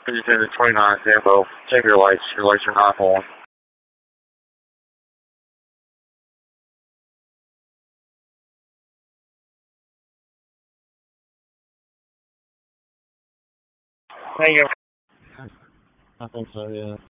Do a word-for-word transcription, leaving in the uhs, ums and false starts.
fifty-ten to twenty-nine, Zambo. Check your lights. Your lights are not on. Thank you. I think so, yeah.